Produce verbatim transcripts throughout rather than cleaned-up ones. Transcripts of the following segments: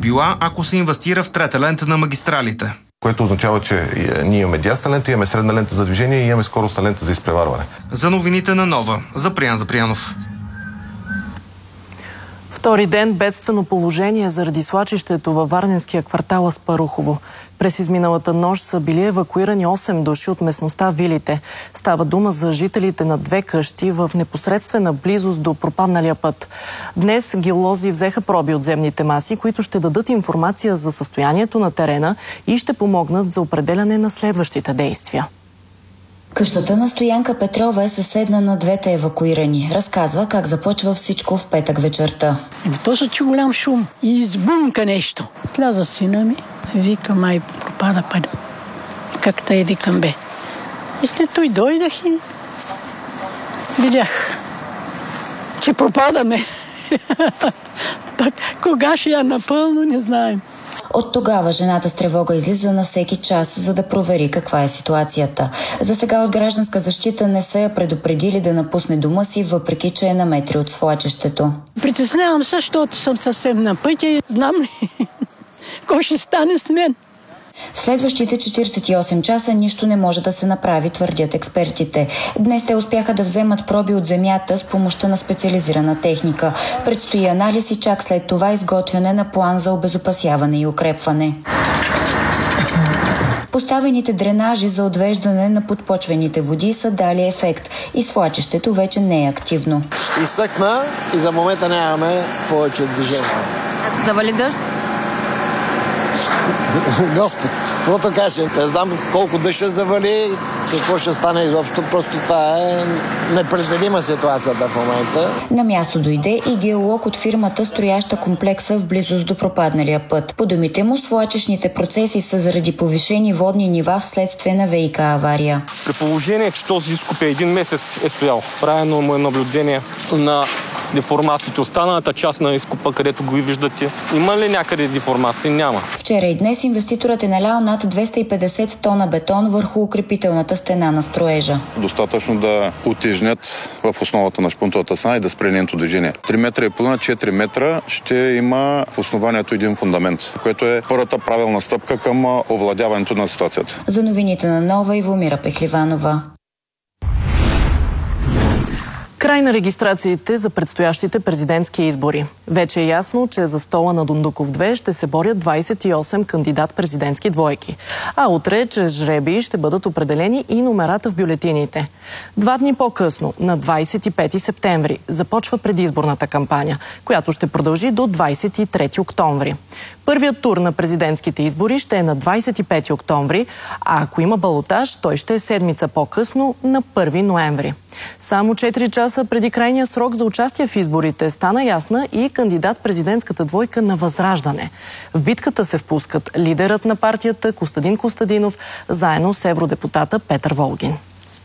била, ако се инвестира в трета лента на магистралите. Което означава, че ние имаме дясна лента, имаме средна лента за движение и имаме скоростна лента за изпреварване. За новините на Нова, Заприян Заприянов. Втори ден бедствено положение заради свлачището във варненския квартал Аспарухово. През изминалата нощ са били евакуирани осем души от местността Вилите. Става дума за жителите на две къщи в непосредствена близост до пропадналия път. Днес геолози взеха проби от земните маси, които ще дадат информация за състоянието на терена и ще помогнат за определяне на следващите действия. Къщата на Стоянка Петрова е съседна на двете евакуирани. Разказва как започва всичко в петък вечерта. То се чу голям шум и избумка нещо. Сляза сина ми, вика, май пропада пъде. Как тъй викам бе. И след той дойдах и видях, че пропадаме. Пак кога ще я напълно, не знаем. От тогава жената с тревога излиза на всеки час, за да провери каква е ситуацията. За сега от гражданска защита не са я предупредили да напусне дома си, въпреки че е на метри от свлачището. Притеснявам се, защото съм съвсем на пътя и знам ли кой ще стане с мен. В следващите четиридесет и осем часа нищо не може да се направи, твърдят експертите. Днес те успяха да вземат проби от земята с помощта на специализирана техника. Предстои анализ и чак след това изготвяне на план за обезопасяване и укрепване. Поставените дренажи за отвеждане на подпочвените води са дали ефект и свлачището вече не е активно. Изсъхна и за момента нямаме повече движение. Завали дъжд? Господ, каквото каже. Не знам колко дъжд ще завали, какво ще стане изобщо. Просто това е непределима ситуацията в момента. На място дойде и геолог от фирмата, строяща комплекса в близост до пропадналия път. По думите му, свлачищните процеси са заради повишени водни нива вследствие на ВиК авария. При положение, че този изкоп е един месец е стоял, правено му е наблюдение на деформациите. Останалата част на изкопа, където го виждате, има ли някъде деформации? Няма. Вчера и днес инвеститорът е налял над двеста и петдесет тона бетон върху укрепителната стена на строежа. Достатъчно да утежнят в основата на шпунтовата стена и да спре нейното движение. три метра и половина, четири метра ще има в основанието един фундамент, което е първата правилна стъпка към овладяването на ситуацията. За новините на Нова, Ивомира Пехливанова. Край на регистрациите за предстоящите президентски избори. Вече е ясно, че за стола на Дондуков две ще се борят двадесет и осем кандидат-президентски двойки. А утре, чрез жребии, ще бъдат определени и номерата в бюлетините. Два дни по-късно, на двадесет и пети септември, започва предизборната кампания, която ще продължи до двадесет и трети октомври. Първият тур на президентските избори ще е на двадесет и пети октомври, а ако има балотаж, той ще е седмица по-късно, на първи ноември. Само четири часа преди крайния срок за участие в изборите стана ясна и кандидат-президентската двойка на Възраждане. В битката се впускат лидерът на партията Костадин Костадинов, заедно с евродепутата Петър Волгин.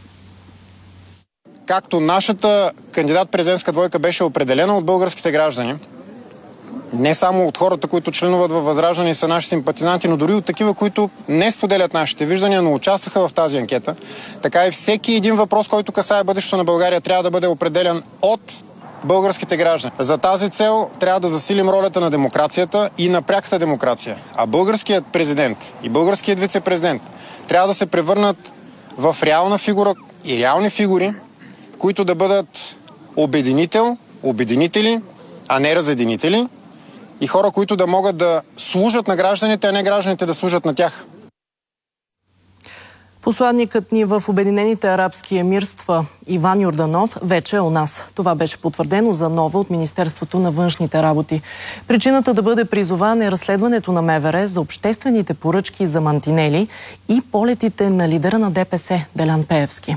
Както нашата кандидат-президентска двойка беше определена от българските граждани, не само от хората, които членуват във Възраждане и са наши симпатизанти, но дори от такива, които не споделят нашите виждания, но участваха в тази анкета. Така и всеки един въпрос, който касае бъдещето на България, трябва да бъде определен от българските граждани. За тази цел трябва да засилим ролята на демокрацията и на пряката демокрация. А българският президент и българският вице-президент трябва да се превърнат в реална фигура и реални фигури, които да бъдат обединител, обединители, а не разединители, и хора, които да могат да служат на гражданите, а не гражданите да служат на тях. Посланникът ни в Обединените арабски емирства Иван Йорданов вече е у нас. Това беше потвърдено за Нова от Министерството на външните работи. Причината да бъде призован е разследването на МВР за обществените поръчки за мантинели и полетите на лидера на ДПС Делян Пеевски.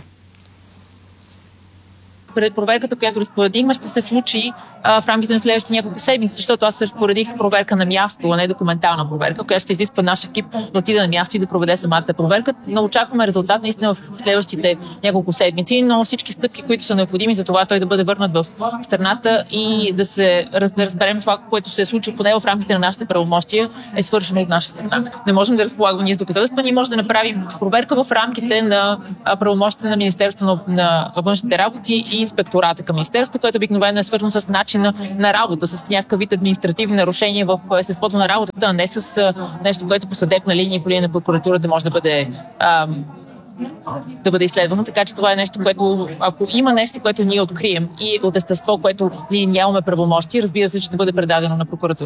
Пред проверката, която разпоредихме, ще се случи а, в рамките на следващите няколко седмици, защото аз разпоредих проверка на място, а не документална проверка, която ще изисква наш екип да отиде на място и да проведе самата проверка. Но очакваме резултат наистина в следващите няколко седмици, но всички стъпки, които са необходими за това той да бъде върнат в страната и да се да разберем това, което се е случило поне в рамките на нашите правомощия, е свършено от наша страна. Не можем да разполагаме ние с доказателства, ние можем да направим проверка в рамките на правомощите на Министерството на, на външните работи и инспектората към министерството, което обикновено е свързано с начина на работа, с някакъв вид административни нарушения в естеството на работата, а не с нещо, което по съдебна линия и по линия на прокуратурата може да бъде ам, да бъде изследвано, така че това е нещо, което, ако има нещо, което ние открием и от естество, което ние нямаме правомощи, разбира се, че ще бъде предадено на прокуратура.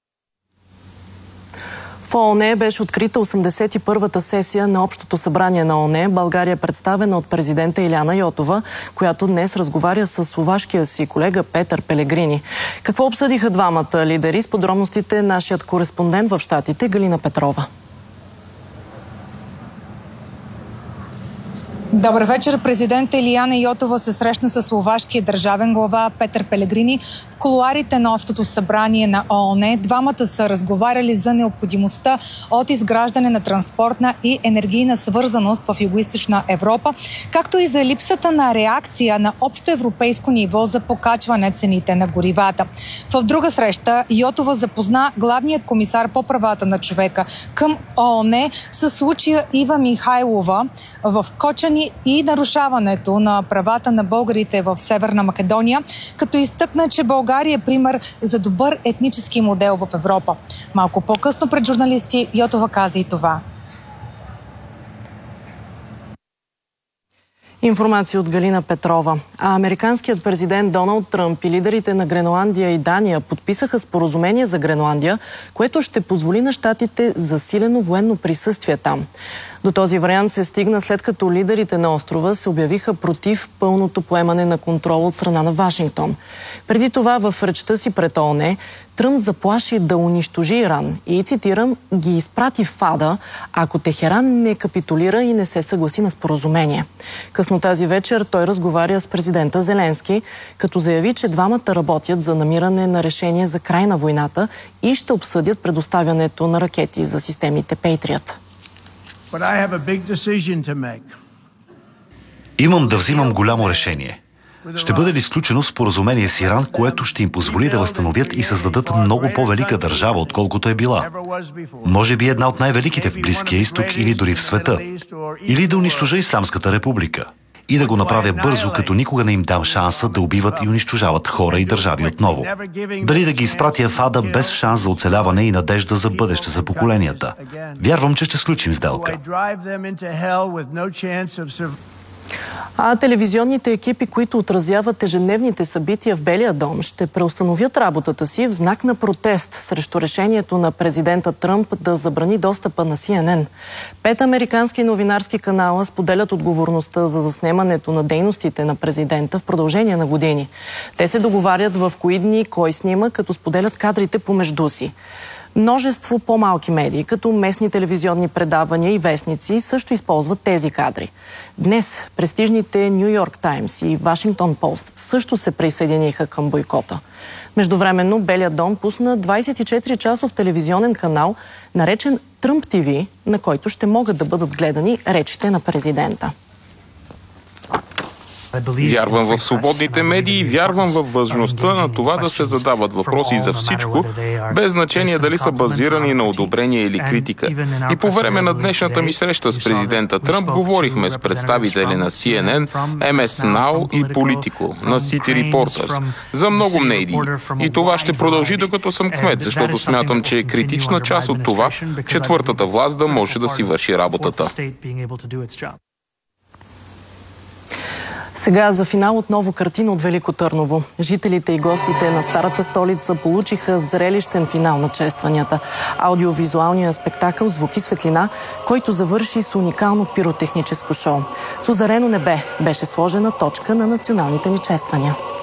В ООН беше открита осемдесет и първата сесия на Общото събрание на ООН. България е представена от президента Илияна Йотова, която днес разговаря с словашкия си колега Петър Пелегрини. Какво обсъдиха двамата лидери? С подробностите нашият кореспондент в Щатите Галина Петрова. Добър вечер. Президент Илияна Йотова се срещна с словашкия държавен глава Петър Пелегрини в кулоарите на Общото събрание на ООН. Двамата са разговаряли за необходимостта от изграждане на транспортна и енергийна свързаност в Югоизточна Европа, както и за липсата на реакция на общо европейско ниво за покачване цените на горивата. В друга среща Йотова запозна главният комисар по правата на човека към ООН със случая Ива Михайлова в Кочани и нарушаването на правата на българите в Северна Македония, като изтъкна, че България е пример за добър етнически модел в Европа. Малко по-късно пред журналисти Йотова каза и това. Информация от Галина Петрова. А американският президент Доналд Тръмп и лидерите на Гренландия и Дания подписаха споразумение за Гренландия, което ще позволи на щатите засилено военно присъствие там. До този вариант се стигна след като лидерите на острова се обявиха против пълното поемане на контрол от страна на Вашингтон. Преди това в речта си пред ООН Тръмп заплаши да унищожи Иран и, цитирам, ги изпрати в ада, ако Техеран не капитулира и не се съгласи на споразумение. Късно тази вечер той разговаря с президента Зеленски, като заяви, че двамата работят за намиране на решение за край на войната и ще обсъдят предоставянето на ракети за системите Patriot. Имам да взимам голямо решение. Ще бъде ли сключено споразумение с Иран, което ще им позволи да възстановят и създадат много по-велика държава, отколкото е била? Може би една от най-великите в Близкия изток или дори в света. Или да унищожа Ислямската република. И да го направя бързо, като никога не им дам шанса да убиват и унищожават хора и държави отново. Дали да ги изпратя в ада без шанс за оцеляване и надежда за бъдеще за поколенията. Вярвам, че ще сключим сделка. А телевизионните екипи, които отразяват ежедневните събития в Белия дом, ще преустановят работата си в знак на протест срещу решението на президента Тръмп да забрани достъпа на Си Ен Ен. Пет американски новинарски канала споделят отговорността за заснемането на дейностите на президента в продължение на години. Те се договарят в кои дни кой снима, като споделят кадрите помежду си. Множество по-малки медии, като местни телевизионни предавания и вестници, също използват тези кадри. Днес престижните Ню Йорк Таймс и Вашингтон Пост също се присъединиха към бойкота. Междувременно Белият дом пусна двадесет и четири часов телевизионен канал, наречен Тръмп Ти Ви, на който ще могат да бъдат гледани речите на президента. Вярвам в свободните медии и вярвам в важността на това да се задават въпроси за всичко, без значение дали са базирани на одобрение или критика. И по време на днешната ми среща с президента Тръмп говорихме с представители на Си Ен Ен, Ем Ес Нау и Политико, на Сити Репортърс, за много медии. И това ще продължи докато съм кмет, защото смятам, че е критична част от това четвъртата власт да може да си върши работата. Сега за финал отново картина от Велико Търново. Жителите и гостите на старата столица получиха зрелищен финал на честванията. Аудиовизуалния спектакъл "Звук и светлина", който завърши с уникално пиротехническо шоу. С озарено небе беше сложена точка на националните ни чествания.